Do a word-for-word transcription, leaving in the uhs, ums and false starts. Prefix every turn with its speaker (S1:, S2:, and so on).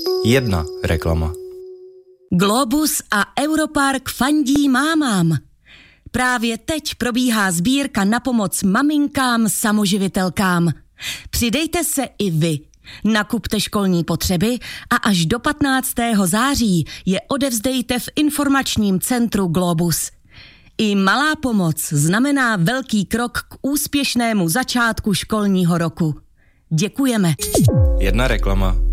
S1: Jedna reklama.
S2: Globus a Europark fandí mámám. Právě teď probíhá sbírka na pomoc maminkám samoživitelkám. Přidejte se i vy. Nakupte školní potřeby a až do patnáctého září je odevzdejte v informačním centru Globus. I malá pomoc znamená velký krok k úspěšnému začátku školního roku. Děkujeme.
S1: Jedna reklama.